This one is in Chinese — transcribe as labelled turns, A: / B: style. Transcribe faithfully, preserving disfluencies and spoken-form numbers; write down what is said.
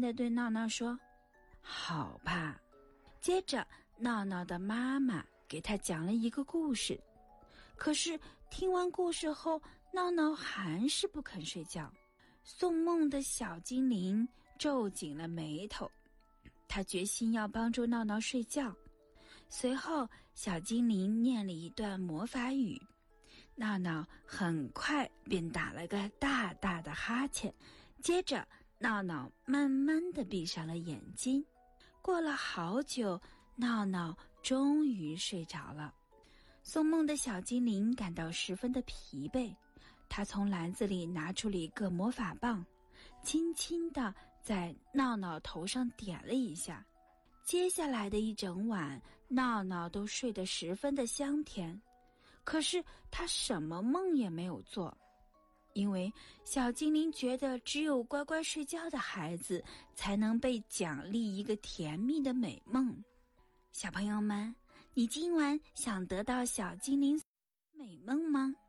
A: 地对闹闹说：好吧。接着闹闹的妈妈给他讲了一个故事，可是听完故事后，闹闹还是不肯睡觉。送梦的小精灵皱紧了眉头，他决心要帮助闹闹睡觉。随后小精灵念了一段魔法语，闹闹很快便打了个大大的哈欠，接着闹闹慢慢地闭上了眼睛。过了好久，闹闹终于睡着了。送梦的小精灵感到十分的疲惫，他从篮子里拿出了一个魔法棒，轻轻地在闹闹头上点了一下。接下来的一整晚，闹闹都睡得十分的香甜，可是他什么梦也没有做，因为小精灵觉得只有乖乖睡觉的孩子才能被奖励一个甜蜜的美梦。小朋友们，你今晚想得到小精灵美梦吗？